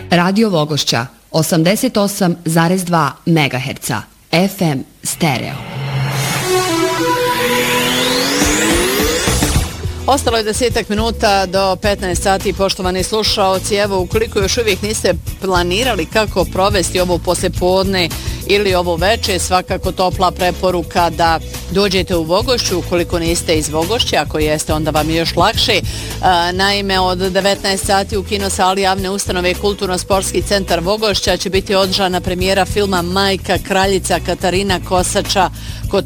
Radio Vogošća 88,2 MHz, FM stereo. Ostalo je 10 minuta do 15 sati, poštovani slušaoci. Evo, ukoliko još uvijek niste planirali kako provesti ovo poslijepodne ili ovo večer, svakako topla preporuka da dođete u Vogošću, ukoliko niste iz Vogošća, ako jeste onda vam je još lakše. Naime, od 19 sati u kinosali javne ustanove Kulturno-sportski centar Vogošća će biti održana premijera filma Majka kraljica Katarina Kosača kod